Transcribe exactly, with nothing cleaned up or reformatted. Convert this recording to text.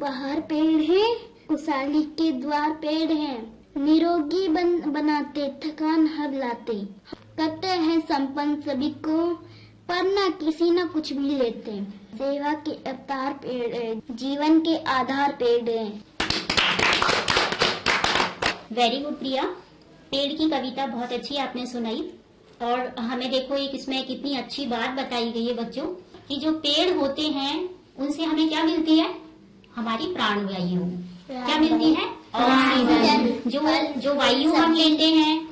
उपहार पेड़ है, खुशहाली के द्वार पेड़ है, निरोगी बन, बनाते थकान हर लाते, करते हैं संपन्न सभी को, पर न किसी न कुछ भी लेते। सेवा के अवतार पेड़ है, जीवन के आधार पेड़ है। वेरी गुड प्रिया, पेड़ की कविता बहुत अच्छी आपने सुनाई। और हमें देखो एक इसमें कितनी अच्छी बात बताई गई है बच्चों कि जो पेड़ होते हैं उनसे हमें क्या मिलती है, हमारी प्राणवायु क्या मिलती है, ऑक्सीजन। जो जो वायु हम लेते हैं